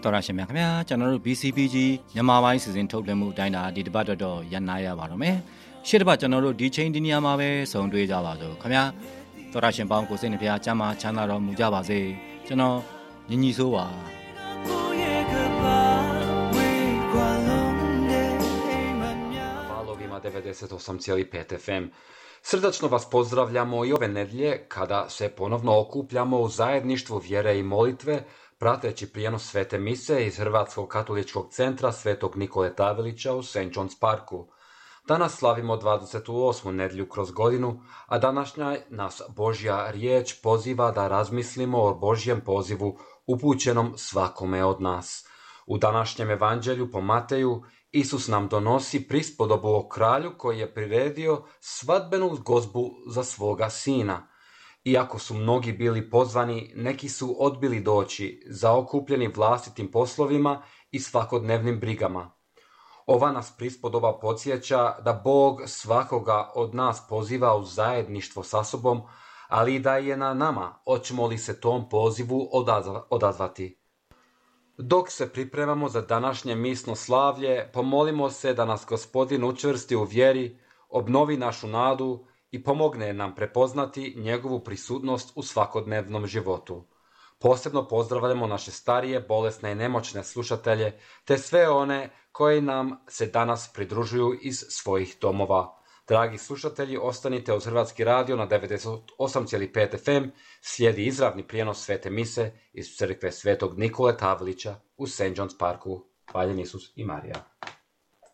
တော်ရရှင်များခင်ဗျာကျွန်တော်တို့ BCPG မြန်မာပိုင်းစီစဉ်ထုတ်လွှင့်မှုအတိုင်းဒါဒီတစ်ပတ်တော့ရန်နာရပါတော့မယ်ရှေ့တစ်ပတ်ကျွန်တော်တို့ဒီချိန်ဒီနေရာမှာပဲဆုံတွေ့ကြပါစို့ခင်ဗျာတော်ရရှင်ပေါင်းကိုစိတ်နှဖျားကျမ်းမာချမ်းသာတော်မူကြပါစေကျွန်တော်ညီညီဆိုးပါ Valovima 98,5 FM. Srdačno vas pozdravljamo i ove nedjelje kada se ponovno okupljamo u zajedništvu vjere i molitve prateći prijenos svete mise iz Hrvatskog katoličkog centra Svetog Nikole Tavelića u St. John's Parku. Danas slavimo 28. nedjelju kroz godinu, a današnja nas Božja riječ poziva da razmislimo o Božjem pozivu upućenom svakome od nas. U današnjem evanđelju po Mateju Isus nam donosi prispodobu o kralju koji je priredio svadbenu gozbu za svoga sina. Iako su mnogi bili pozvani, neki su odbili doći, zaokupljeni vlastitim poslovima i svakodnevnim brigama. Ova nas prispodoba podsjeća da Bog svakoga od nas poziva u zajedništvo sa sobom, ali i da je na nama hoćemo li se tom pozivu odazvati. Dok se pripremamo za današnje misno slavlje, pomolimo se da nas Gospodin učvrsti u vjeri, obnovi našu nadu i pomogne nam prepoznati njegovu prisutnost u svakodnevnom životu. Posebno pozdravljamo naše starije, bolesne i nemoćne slušatelje, te sve one koji nam se danas pridružuju iz svojih domova. Dragi slušatelji, ostanite uz Hrvatski radio na 98,5 FM, slijedi izravni prijenos svete mise iz crkve Svetog Nikole Tavelića u St. John's Parku. Hvaljen Isus i Marija.